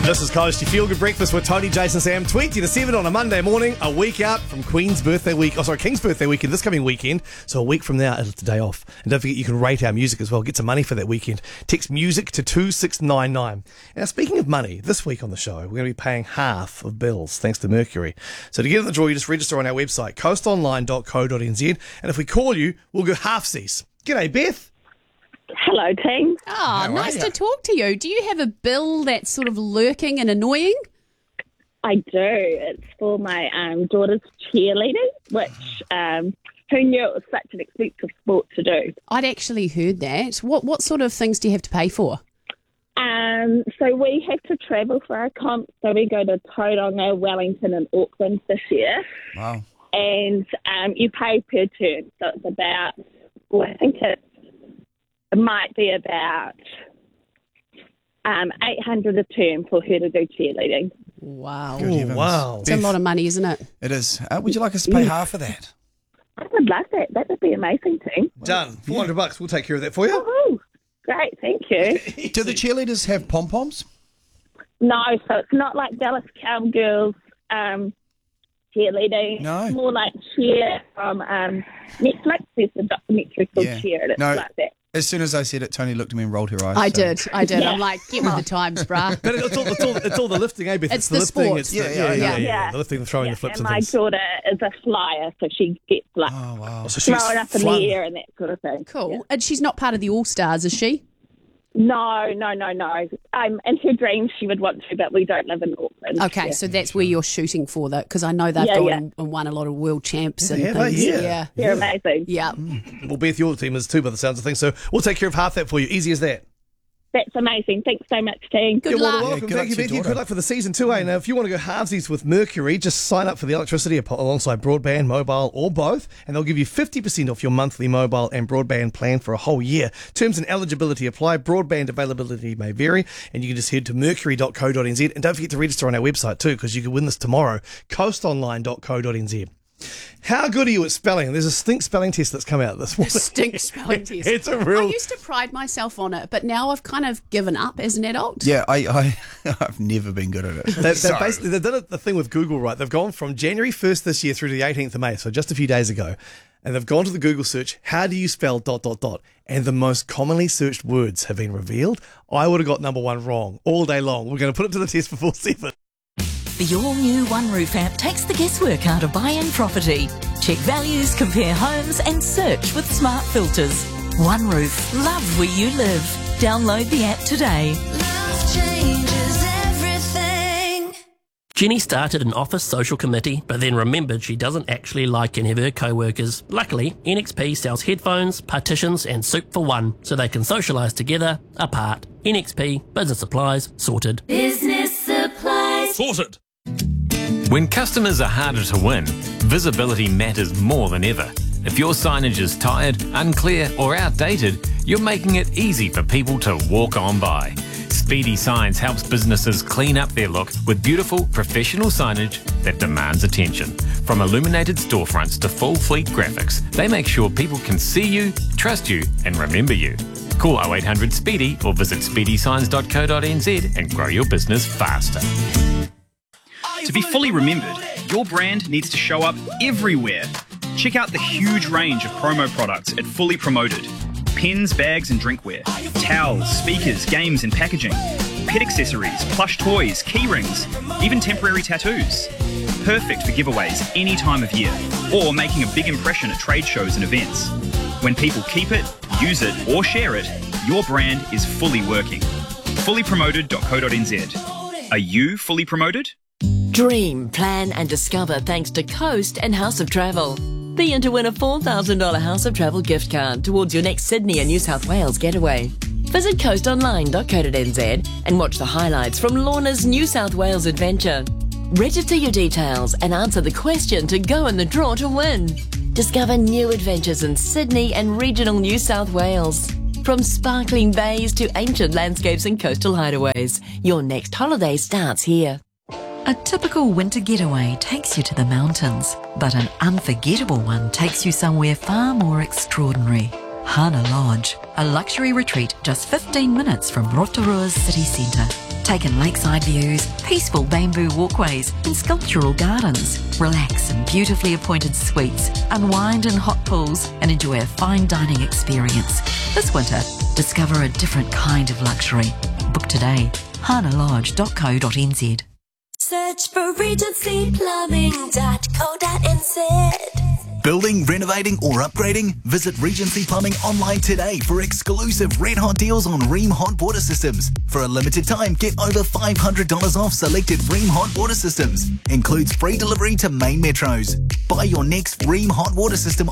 This is Coast, your feel-good breakfast with Tony, Jason, Sam, 20 to 7 on a Monday morning, a week out from King's birthday weekend, this coming weekend. So a week from now, it's a day off. And don't forget, you can rate our music as well. Get some money for that weekend. Text music to 2699. Now, speaking of money, this week on the show, we're going to be paying half of bills, thanks to Mercury. So to get in the draw, you just register on our website, coastonline.co.nz. And if we call you, we'll go halfsies. G'day, Beth. Hello, team. Oh, nice to talk to you. Do you have a bill that's sort of lurking and annoying? I do. It's for my daughter's cheerleading, which who knew it was such an expensive sport to do. I'd actually heard that. What sort of things do you have to pay for? So we have to travel for our comp. So we go to Tauranga, Wellington and Auckland this year. Wow. And you pay per turn. So it's about, I think it might be about 800 a term for her to do cheerleading. Wow. Good heavens. Wow. It's a lot of money, isn't it? It is. Would you like us to pay half of that? I would love that. That would be amazing, team. Done. $400. We'll take care of that for you. Oh, great. Thank you. Do the cheerleaders have pom-poms? No, so it's not like Dallas Cowgirls cheerleading. No. It's more like Cheer from Netflix. There's a documentary called Cheer, and it's like that. As soon as I said it, Tony looked at me and rolled her eyes. I did. Yeah. I'm like, get with the times, bruh. But it's all the lifting, eh, Beth? It's the lifting. sport. It's the, Yeah. The lifting, the throwing, the flips and and my things. daughter is a flyer, so she gets like Oh, wow. So she's thrown up in flung. the air and that sort of thing. Cool. Yeah. And she's not part of the All-Stars, is she? No. In her dreams, she would want to, but we don't live in Auckland. Okay, so that's where you're shooting for, that, because I know they've gone and won a lot of world champs and have they? things. Yeah. They're amazing. Yeah. Well, Beth, your team is too, by the sounds of things. So we'll take care of half that for you. Easy as that. That's amazing. Thanks so much, team. Good You're luck. welcome. good luck Thank you, to your Beth. daughter. Good luck for the season too, eh? Now, if you want to go halvesies with Mercury, just sign up for the electricity alongside broadband, mobile, or both, and they'll give you 50% off your monthly mobile and broadband plan for a whole year. Terms and eligibility apply. Broadband availability may vary, and you can just head to mercury.co.nz. And don't forget to register on our website too, because you can win this tomorrow. coastonline.co.nz. How good are you at spelling? There's a stink spelling test that's come out this morning. Stink spelling test. It's a real... I used to pride myself on it, but now I've kind of given up as an adult. Yeah, I've never been good at it. They've done the thing with Google, right? They've gone from January 1st this year through to the 18th of May, so just a few days ago, and they've gone to the Google search, how do you spell ... And the most commonly searched words have been revealed. I would have got number one wrong all day long. We're going to put it to the test before 7. The all-new OneRoof app takes the guesswork out of buying property. Check values, compare homes and search with smart filters. OneRoof, love where you live. Download the app today. Love changes everything. Jenny started an office social committee, but then remembered she doesn't actually like any of her co-workers. Luckily, NXP sells headphones, partitions and soup for one, so they can socialise together, apart. NXP, business supplies, sorted. Business supplies. Sorted. When customers are harder to win, visibility matters more than ever. If your signage is tired, unclear or outdated, you're making it easy for people to walk on by. Speedy Signs helps businesses clean up their look with beautiful, professional signage that demands attention. From illuminated storefronts to full fleet graphics, they make sure people can see you, trust you and remember you. Call 0800 SPEEDY or visit speedysigns.co.nz and grow your business faster. To be fully remembered, your brand needs to show up everywhere. Check out the huge range of promo products at Fully Promoted. Pens, bags and drinkware, towels, speakers, games and packaging, pet accessories, plush toys, key rings, even temporary tattoos. Perfect for giveaways any time of year, or making a big impression at trade shows and events. When people keep it, use it or share it, your brand is fully working. Fullypromoted.co.nz. Are you fully promoted? Dream, plan and discover thanks to Coast and House of Travel. Be in to win a $4,000 House of Travel gift card towards your next Sydney and New South Wales getaway. Visit coastonline.co.nz and watch the highlights from Lorna's New South Wales adventure. Register your details and answer the question to go in the draw to win. Discover new adventures in Sydney and regional New South Wales. From sparkling bays to ancient landscapes and coastal hideaways, your next holiday starts here. A typical winter getaway takes you to the mountains, but an unforgettable one takes you somewhere far more extraordinary. Hana Lodge, a luxury retreat just 15 minutes from Rotorua's city centre. Take in lakeside views, peaceful bamboo walkways and sculptural gardens. Relax in beautifully appointed suites, unwind in hot pools and enjoy a fine dining experience. This winter, discover a different kind of luxury. Book today. hanalodge.co.nz. Search for regencyplumbing.co.nz. Building, renovating or upgrading? Visit Regency Plumbing online today for exclusive red hot deals on Rheem hot water systems. For a limited time, get over $500 off selected Rheem hot water systems. Includes free delivery to main metros. Buy your next Rheem hot water system